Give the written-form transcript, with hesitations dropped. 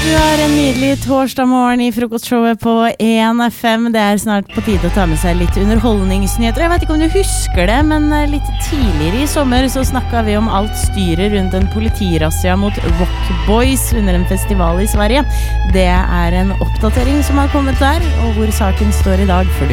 har en nydelig torsdag morgen I frokostshowet på 1FM. Det snart på tide å ta med seg litt underholdningsnyheter. Jeg vet ikke om du husker det, men litt tidligere I sommer så snakket vi om alt styret rundt en politirassia mot Rock Boys under en festival I Sverige. Det en oppdatering som har kommet der, og hvor saken står I dag, for